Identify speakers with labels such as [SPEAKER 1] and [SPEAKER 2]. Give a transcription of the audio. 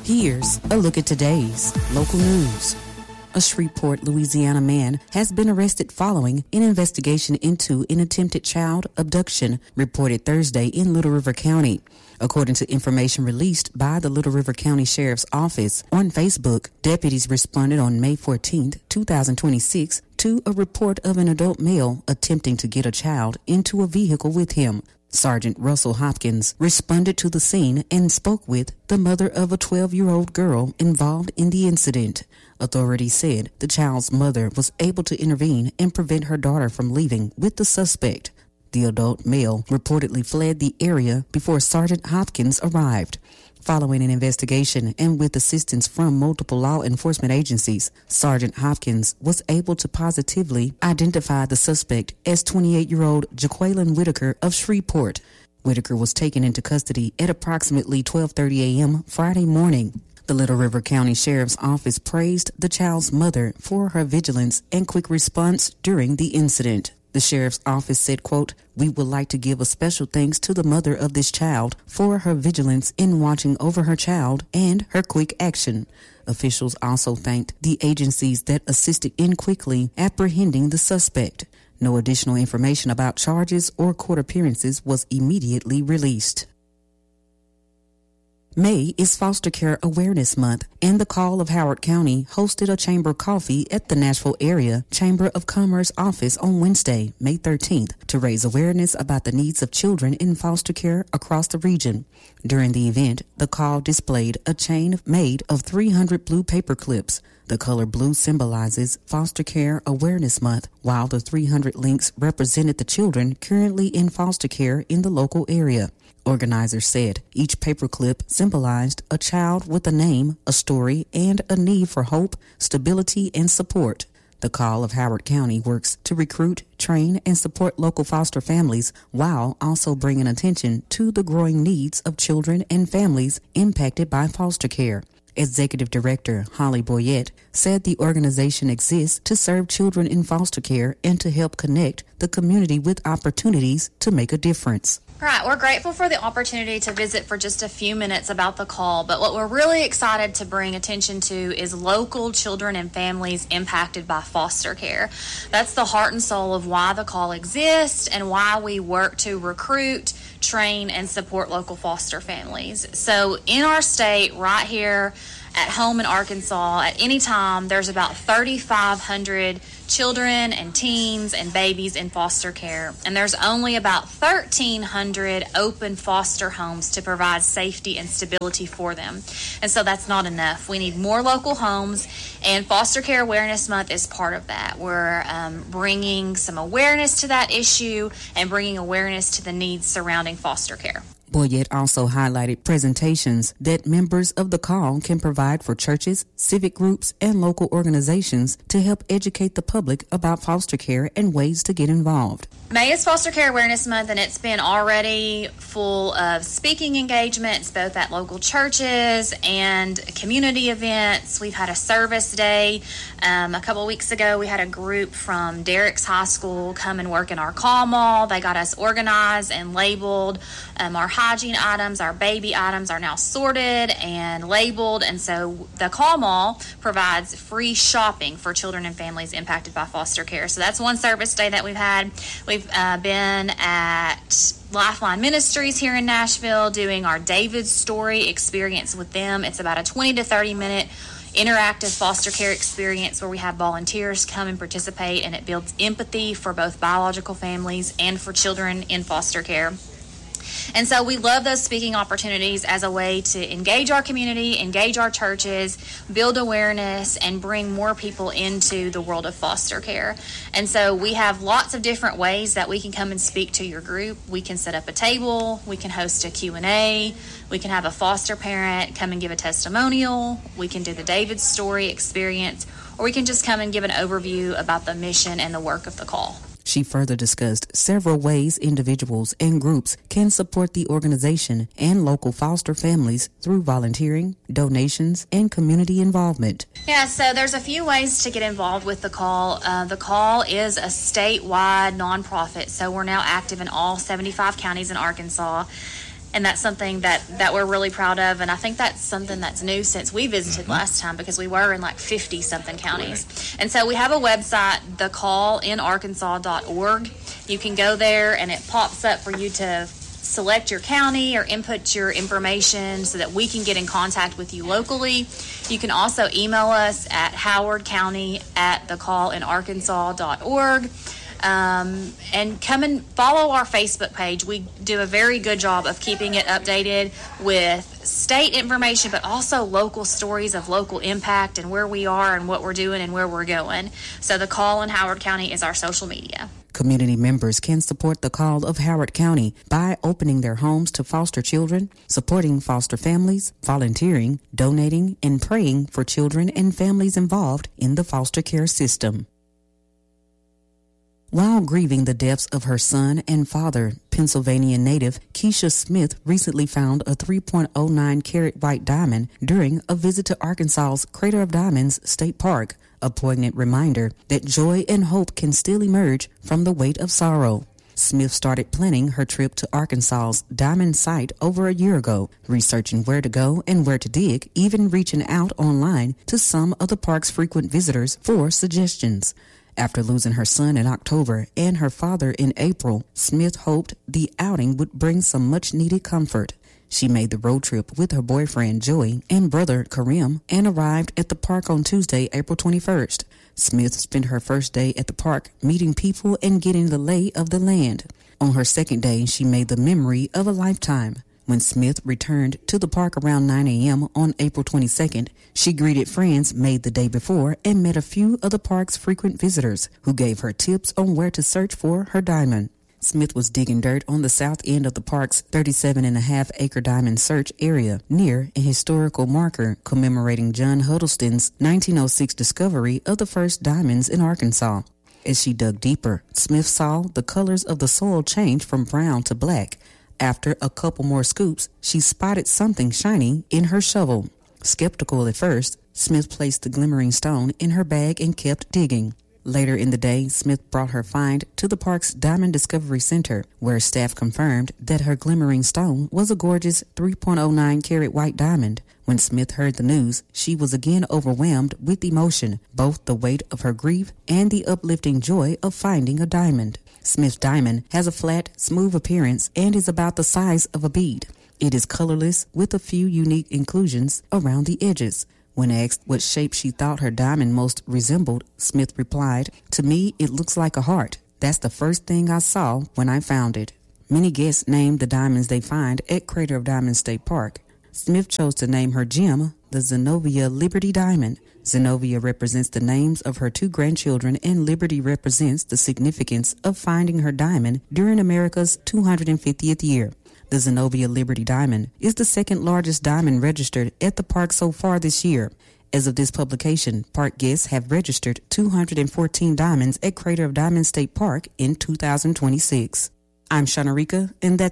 [SPEAKER 1] Here's a look at today's local news. A Shreveport, Louisiana man has been arrested following an investigation into an attempted child abduction reported Thursday in Little River County. According to information released by the Little River County Sheriff's Office on Facebook, deputies responded on May 14, 2026 to a report of an adult male attempting to get a child into a vehicle with him. Sergeant Russell Hopkins responded to the scene and spoke with the mother of a 12-year-old girl involved in the incident. Authorities said the child's mother was able to intervene and prevent her daughter from leaving with the suspect. The adult male reportedly fled the area before Sergeant Hopkins arrived. Following an investigation and with assistance from multiple law enforcement agencies, Sergeant Hopkins was able to positively identify the suspect as 28-year-old Jaqueline Whitaker of Shreveport. Whitaker was taken into custody at approximately 12:30 a.m. Friday morning. The Little River County Sheriff's Office praised the child's mother for her vigilance and quick response during the incident. The Sheriff's Office said, quote, "We would like to give a special thanks to the mother of this child for her vigilance in watching over her child and her quick action." Officials also thanked the agencies that assisted in quickly apprehending the suspect. No additional information about charges or court appearances was immediately released. May is Foster Care Awareness Month, and the Call of Howard County hosted a chamber coffee at the Nashville Area Chamber of Commerce office on Wednesday, May 13th, to raise awareness about the needs of children in foster care across the region. During the event, the Call displayed a chain made of 300 blue paper clips. The color blue symbolizes Foster Care Awareness Month, while the 300 links represented the children currently in foster care in the local area. Organizers said each paperclip symbolized a child with a name, a story, and a need for hope, stability, and support. The Call of Howard County works to recruit, train, and support local foster families while also bringing attention to the growing needs of children and families impacted by foster care. Executive Director Holly Boyette said the organization exists to serve children in foster care and to help connect the community with opportunities to make a difference.
[SPEAKER 2] Right, we're grateful for the opportunity to visit for just a few minutes about the Call, but what we're really excited to bring attention to is local children and families impacted by foster care. That's the heart and soul of why the Call exists and why we work to recruit, train, and support local foster families. So in our state, right here at home in Arkansas, at any time, there's about 3,500 children and teens and babies in foster care, and there's only about 1,300 open foster homes to provide safety and stability for them. And so that's not enough. We need more local homes, and Foster Care Awareness Month is part of that. We're bringing some awareness to that issue and bringing awareness to the needs surrounding foster care.
[SPEAKER 1] Boyette also highlighted presentations that members of the Call can provide for churches, civic groups, and local organizations to help educate the public about foster care and ways to get involved.
[SPEAKER 2] May is Foster Care Awareness Month, and it's been already full of speaking engagements, both at local churches and community events. We've had a service day. A couple of weeks ago, we had a group from Derrick's High School come and work in our call mall. They got us organized and labeled. Our hygiene items, our baby items are now sorted and labeled, and so the call mall provides free shopping for children and families impacted by foster care. So that's one service day that we've had. We've been at Lifeline Ministries here in Nashville doing our David's Story experience with them. It's about a 20 to 30 minute interactive foster care experience where we have volunteers come and participate, and it builds empathy for both biological families and for children in foster care. And so we love those speaking opportunities as a way to engage our community, engage our churches, build awareness, and bring more people into the world of foster care. And so we have lots of different ways that we can come and speak to your group. We can set up a table, we can host a Q&A, we can have a foster parent come and give a testimonial, we can do the David's Story experience, or we can just come and give an overview about the mission and the work of the Call.
[SPEAKER 1] She further discussed several ways individuals and groups can support the organization and local foster families through volunteering, donations, and community involvement.
[SPEAKER 2] Yeah, so there's a few ways to get involved with the Call. The Call is a statewide nonprofit, so we're now active in all 75 counties in Arkansas. And that's something that we're really proud of. And I think that's something that's new since we visited last time, because we were in like 50-something counties. Correct. And so we have a website, thecallinarkansas.org. You can go there, and it pops up for you to select your county or input your information so that we can get in contact with you locally. You can also email us at howardcounty@thecallinarkansas.org. And come and follow our Facebook page. We do a very good job of keeping it updated with state information, but also local stories of local impact and where we are and what we're doing and where we're going. So The Call in Howard County is our social media.
[SPEAKER 1] Community members can support The Call of Howard County by opening their homes to foster children, supporting foster families, volunteering, donating, and praying for children and families involved in the foster care system. While grieving the deaths of her son and father, Pennsylvania native Keisha Smith recently found a 3.09-carat white diamond during a visit to Arkansas's Crater of Diamonds State Park, a poignant reminder that joy and hope can still emerge from the weight of sorrow. Smith started planning her trip to Arkansas's diamond site over a year ago, researching where to go and where to dig, even reaching out online to some of the park's frequent visitors for suggestions. After losing her son in October and her father in April, Smith hoped the outing would bring some much-needed comfort. She made the road trip with her boyfriend Joey and brother Kareem and arrived at the park on Tuesday, April 21st. Smith spent her first day at the park meeting people and getting the lay of the land. On her second day, she made the memory of a lifetime. When Smith returned to the park around 9 a.m. on April 22nd, she greeted friends made the day before and met a few of the park's frequent visitors who gave her tips on where to search for her diamond. Smith was digging dirt on the south end of the park's 37.5-acre diamond search area near a historical marker commemorating John Huddleston's 1906 discovery of the first diamonds in Arkansas. As she dug deeper, Smith saw the colors of the soil change from brown to black. After a couple more scoops, she spotted something shiny in her shovel. Skeptical at first, Smith placed the glimmering stone in her bag and kept digging. Later in the day, Smith brought her find to the park's Diamond Discovery Center, where staff confirmed that her glimmering stone was a gorgeous 3.09-carat white diamond. When Smith heard the news, she was again overwhelmed with emotion, both the weight of her grief and the uplifting joy of finding a diamond. Smith's diamond has a flat, smooth appearance and is about the size of a bead. It is colorless with a few unique inclusions around the edges. When asked what shape she thought her diamond most resembled, Smith replied, "To me, it looks like a heart. That's the first thing I saw when I found it." Many guests named the diamonds they find at Crater of Diamonds State Park. Smith chose to name her gem the Zenobia Liberty Diamond. Zenobia represents the names of her two grandchildren, and Liberty represents the significance of finding her diamond during America's 250th year. The Zenobia Liberty Diamond is the second largest diamond registered at the park so far this year. As of this publication, park guests have registered 214 diamonds at Crater of Diamonds State Park in 2026. I'm Shanarika, and that's